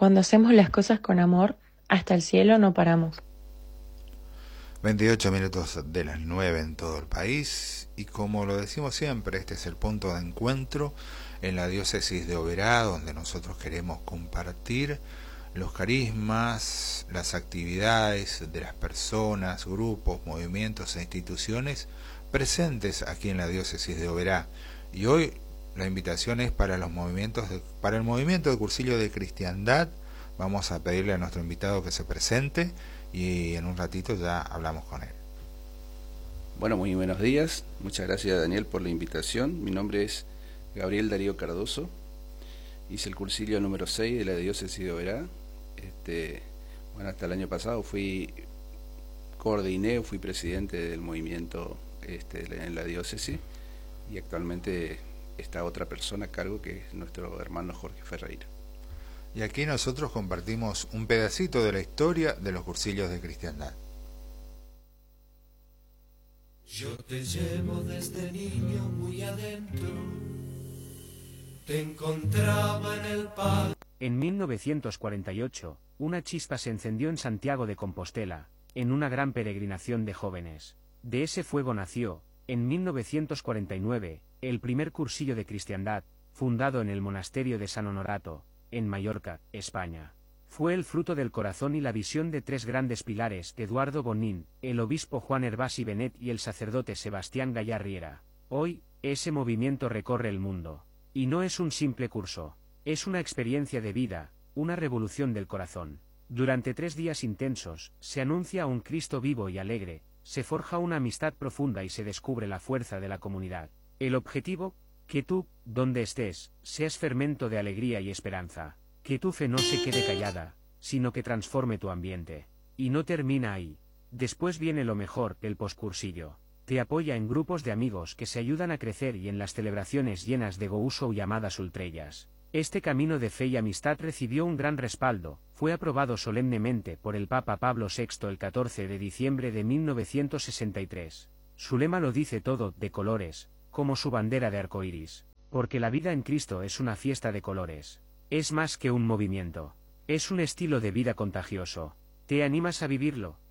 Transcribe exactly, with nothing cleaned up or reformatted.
Cuando hacemos las cosas con amor, hasta el cielo no paramos. veintiocho minutos de las nueve en todo el país, y como lo decimos siempre, este es el punto de encuentro en la diócesis de Oberá, donde nosotros queremos compartir los carismas, las actividades de las personas, grupos, movimientos e instituciones presentes aquí en la diócesis de Oberá. Y hoy la invitación es para los movimientos de, para el movimiento de Cursillo de Cristiandad. Vamos a pedirle a nuestro invitado que se presente y en un ratito ya hablamos con él. Bueno, muy buenos días. Muchas gracias, Daniel, por la invitación. Mi nombre es Gabriel Darío Cardoso. Hice el cursillo número seis de la diócesis de Oberá. Este, bueno, hasta el año pasado fui coordiné, fui presidente del movimiento este, en la diócesis, y actualmente está otra persona a cargo, que es nuestro hermano Jorge Ferreira. Y aquí nosotros compartimos un pedacito de la historia de los cursillos de cristiandad. Yo te llevo desde niño muy adentro, te encontraba en el palo. En mil novecientos cuarenta y ocho, una chispa se encendió en Santiago de Compostela, en una gran peregrinación de jóvenes. De ese fuego nació, en mil novecientos cuarenta y nueve, el primer cursillo de cristiandad, fundado en el monasterio de San Honorato, en Mallorca, España. Fue el fruto del corazón y la visión de tres grandes pilares: Eduardo Bonín, el obispo Juan Hervás y Benet y el sacerdote Sebastián Gallá Riera. Hoy, ese movimiento recorre el mundo. Y no es un simple curso. Es una experiencia de vida, una revolución del corazón. Durante tres días intensos, se anuncia un Cristo vivo y alegre, se forja una amistad profunda y se descubre la fuerza de la comunidad. El objetivo: que tú, donde estés, seas fermento de alegría y esperanza. Que tu fe no se quede callada, sino que transforme tu ambiente. Y no termina ahí. Después viene lo mejor, el poscursillo. Te apoya en grupos de amigos que se ayudan a crecer y en las celebraciones llenas de gozo y llamadas ultrellas. Este camino de fe y amistad recibió un gran respaldo, fue aprobado solemnemente por el Papa Pablo sexto el catorce de diciembre de mil novecientos sesenta y tres. Su lema lo dice todo, de colores, como su bandera de arcoíris. Porque la vida en Cristo es una fiesta de colores. Es más que un movimiento. Es un estilo de vida contagioso. ¿Te animas a vivirlo?